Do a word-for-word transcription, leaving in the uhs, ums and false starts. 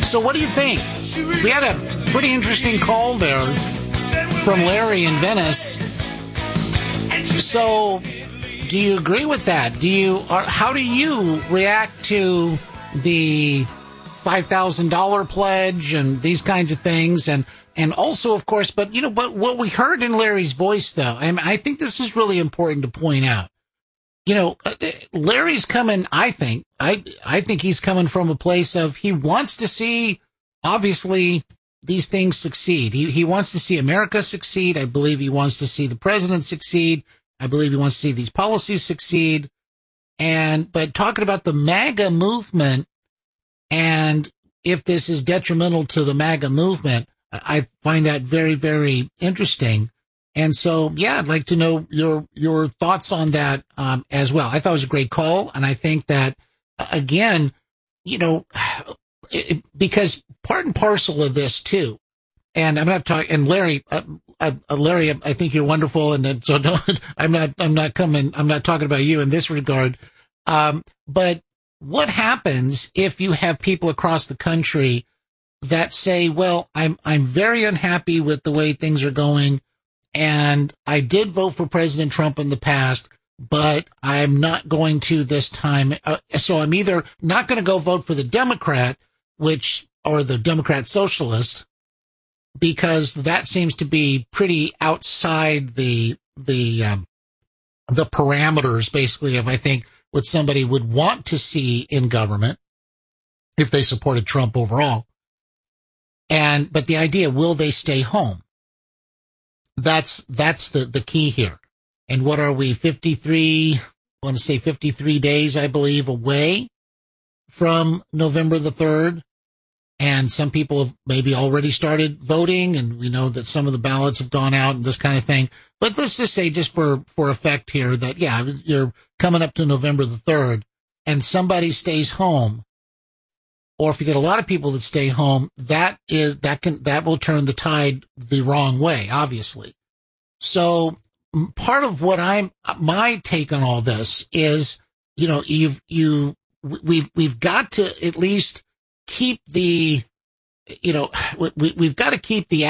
So what do you think? We had a pretty interesting call there from Larry in Venice. So do you agree with that? Do you, or how do you react to the five thousand dollars pledge and these kinds of things? And, and also, of course, but you know, but what we heard in Larry's voice though, and I think this is really important to point out. You know, Larry's coming, I think, I, I think he's coming from a place of he wants to see, obviously, these things succeed. He, he wants to see America succeed. I believe he wants to see the president succeed. I believe he wants to see these policies succeed. And, but talking about the MAGA movement and if this is detrimental to the MAGA movement, I find that very, very interesting. And so, yeah, I'd like to know your, your thoughts on that, um, as well. I thought it was a great call. And I think that, again, you know, it, because part and parcel of this too, and I'm not talking, and Larry, uh, uh, Larry, I think you're wonderful. And then, so don't, I'm not, I'm not coming, I'm not talking about you in this regard. Um, but what happens if you have people across the country that say, well, I'm, I'm very unhappy with the way things are going. And I did vote for President Trump in the past, but I'm not going to this time. Uh, so I'm either not going to go vote for the Democrat, which, or the Democrat Socialist, because that seems to be pretty outside the, the, um, the parameters basically of, I think, what somebody would want to see in government if they supported Trump overall. And, but the idea, will they stay home? That's, that's the, the key here. And what are we, fifty-three, I want to say fifty-three days, I believe, away from November the third. And some people have maybe already started voting, and we know that some of the ballots have gone out and this kind of thing. But let's just say, just for, for effect here, that, yeah, you're coming up to November the third and somebody stays home. Or if you get a lot of people that stay home, that is, that can, that will turn the tide the wrong way, obviously. So part of what I'm, my take on all this is, you know, you've, you, we've, we've got to at least keep the, you know, we, we've got to keep the